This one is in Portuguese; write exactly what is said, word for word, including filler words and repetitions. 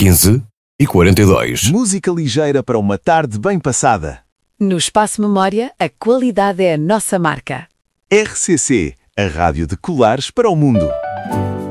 quinze e quarenta e dois. Música ligeira para uma tarde bem passada. No Espaço Memória, a qualidade é a nossa marca. R C C, a rádio de colares para o mundo.